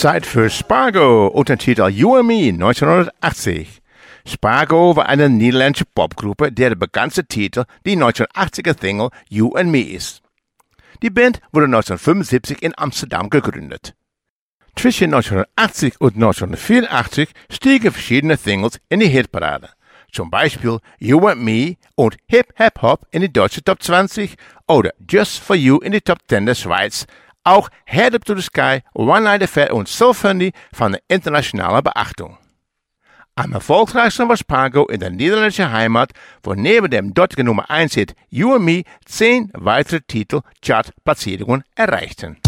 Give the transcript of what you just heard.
Zeit für Spargo unter dem Titel You and Me 1980. Spargo war eine niederländische Popgruppe, deren bekannteste Titel die 1980er Single You and Me ist. Die Band wurde 1975 in Amsterdam gegründet. Zwischen 1980 und 1984 stiegen verschiedene Singles in die Hitparade. Zum Beispiel You and Me und Hip Hap Hop in die deutsche Top 20 oder Just for You in die Top 10 der Schweiz. Auch Head Up to the Sky, One Night Affair und So Funny fanden internationale Beachtung. Am erfolgreichsten war Spargo in der niederländischen Heimat, wo neben dem dortigen Nummer 1 Hit You and Me 10 weitere Titel Chartplatzierungen erreichten.